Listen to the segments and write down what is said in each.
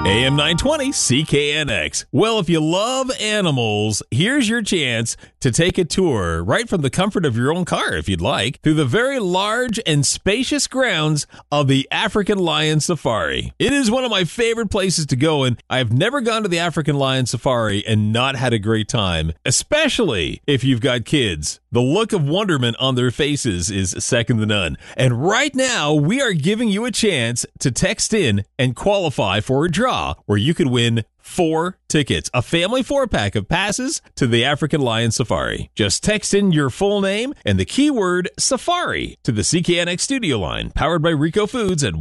AM 920 CKNX. Well, if you love animals, here's your chance to take a tour right from the comfort of your own car, if you'd like, through the very large and spacious grounds of the African Lion Safari. It is one of my favorite places to go, and I've never gone to the African Lion Safari and not had a great time, especially if you've got kids. The look of wonderment on their faces is second to none. And right now, we are giving you a chance to text in and qualify for a draw where you could win 4 tickets, a family 4-pack of passes to the African Lion Safari. Just text in your full name and the keyword Safari to the CKNX studio line, powered by Rico Foods at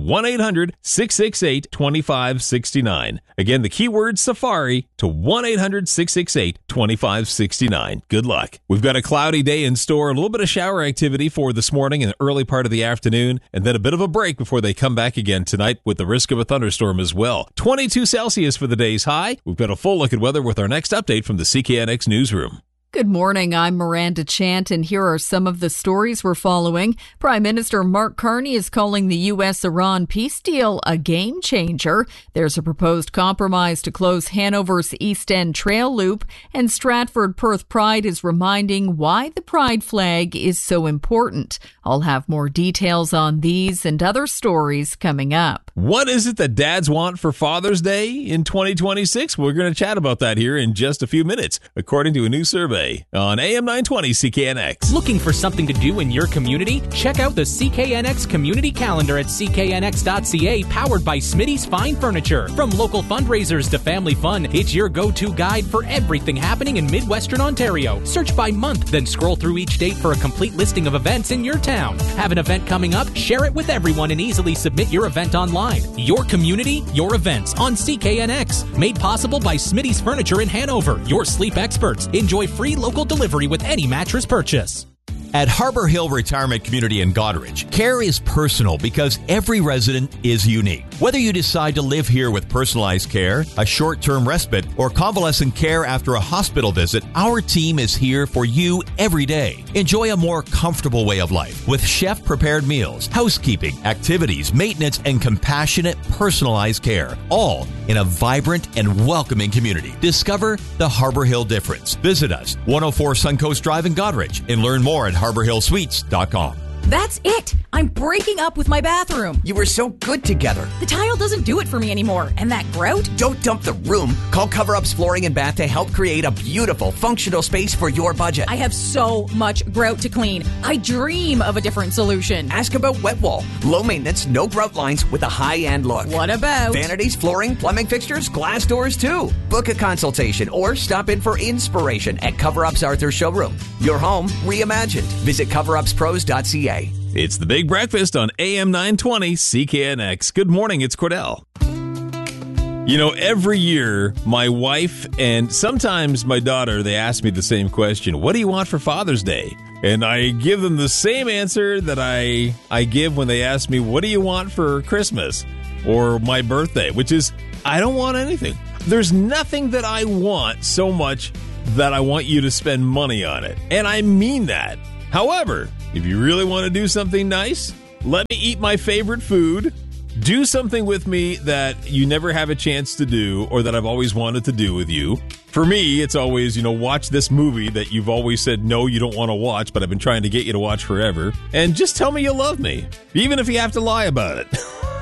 1-800-668-2569. Again, the keyword Safari to 1-800-668-2569. Good luck. We've got a cloudy day in store, a little bit of shower activity for this morning and the early part of the afternoon, and then a bit of a break before they come back again tonight with the risk of a thunderstorm as well. 22 Celsius for the day's high. We've got a full look at weather with our next update from the CKNX newsroom. Good morning, I'm Miranda Chant, and here are some of the stories we're following. Prime Minister Mark Carney is calling the U.S.-Iran peace deal a game changer. There's a proposed compromise to close Hanover's East End Trail Loop, and Stratford Perth Pride is reminding why the Pride flag is so important. I'll have more details on these and other stories coming up. What is it that dads want for Father's Day in 2026? We're going to chat about that here in just a few minutes, according to a new survey on AM 920 CKNX. Looking for something to do in your community? Check out the CKNX Community Calendar at cknx.ca, powered by Smitty's Fine Furniture. From local fundraisers to family fun, it's your go-to guide for everything happening in Midwestern Ontario. Search by month, then scroll through each date for a complete listing of events in your town. Have an event coming up? Share it with everyone and easily submit your event online. Your community, your events on CKNX. Made possible by Smitty's Furniture in Hanover, your sleep experts. Enjoy free local delivery with any mattress purchase. At Harbor Hill Retirement Community in Goderich, care is personal because every resident is unique. Whether you decide to live here with personalized care, a short-term respite, or convalescent care after a hospital visit, our team is here for you every day. Enjoy a more comfortable way of life with chef-prepared meals, housekeeping, activities, maintenance, and compassionate, personalized care, all in a vibrant and welcoming community. Discover the Harbor Hill difference. Visit us, 104 Suncoast Drive in Goderich, and learn more at harborhillsuites.com. That's it! I'm breaking up with my bathroom. You were so good together. The tile doesn't do it for me anymore. And that grout? Don't dump the room. Call Cover Up's Flooring and Bath to help create a beautiful, functional space for your budget. I have so much grout to clean. I dream of a different solution. Ask about Wet Wall. Low maintenance, no grout lines with a high-end look. What about vanities, flooring, plumbing fixtures, glass doors too? Book a consultation or stop in for inspiration at Cover Up's Arthur Showroom. Your home reimagined. Visit coverupspros.ca. It's the Big Breakfast on AM 920 CKNX. Good morning, it's Cordell. You know, every year, my wife and sometimes my daughter, they ask me the same question. What do you want for Father's Day? And I give them the same answer that I give when they ask me, what do you want for Christmas or my birthday? Which is, I don't want anything. There's nothing that I want so much that I want you to spend money on it. And I mean that. However, if you really want to do something nice, let me eat my favorite food. Do something with me that you never have a chance to do or that I've always wanted to do with you. For me, it's always, watch this movie that you've always said, no, you don't want to watch, but I've been trying to get you to watch forever. And just tell me you love me, even if you have to lie about it.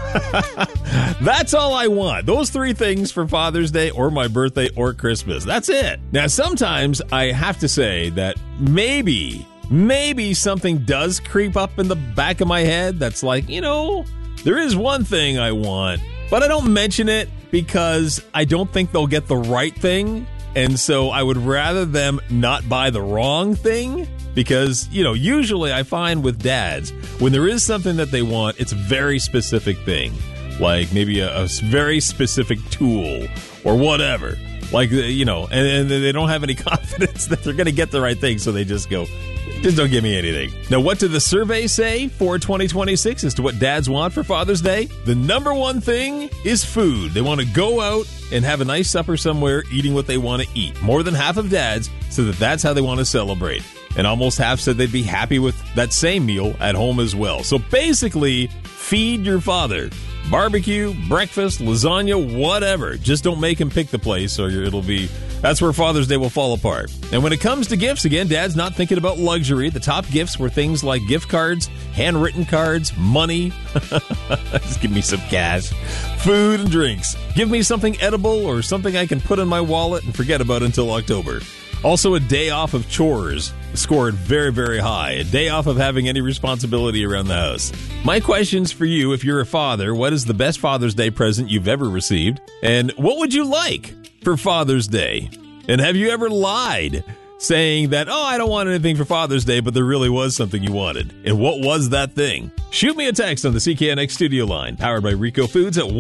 That's all I want. Those 3 things for Father's Day or my birthday or Christmas. That's it. Now, sometimes I have to say that maybe something does creep up in the back of my head that's like, there is one thing I want, but I don't mention it because I don't think they'll get the right thing. And so I would rather them not buy the wrong thing because, usually I find with dads, when there is something that they want, it's a very specific thing, like maybe a very specific tool or whatever. Like, and they don't have any confidence that they're going to get the right thing, so they just go, just don't give me anything. Now, what did the survey say for 2026 as to what dads want for Father's Day? The number one thing is food. They want to go out and have a nice supper somewhere, eating what they want to eat. More than half of dads said that that's how they want to celebrate. and almost half said they'd be happy with that same meal at home as well. So basically, feed your father. Barbecue, breakfast, lasagna, whatever. Just don't make him pick the place or that's where Father's Day will fall apart. And when it comes to gifts, again, Dad's not thinking about luxury. The top gifts were things like gift cards, handwritten cards, money. Just give me some cash. Food and drinks. Give me something edible or something I can put in my wallet and forget about until October. Also, a day off of chores scored very, very high. A day off of having any responsibility around the house. My questions for you, if you're a father, what is the best Father's Day present you've ever received? And what would you like for Father's Day? And have you ever lied saying that, I don't want anything for Father's Day, but there really was something you wanted? And what was that thing? Shoot me a text on the CKNX studio line, powered by Rico Foods at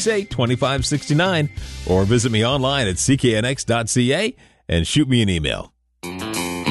1-800-668-2569, or visit me online at cknx.ca and shoot me an email.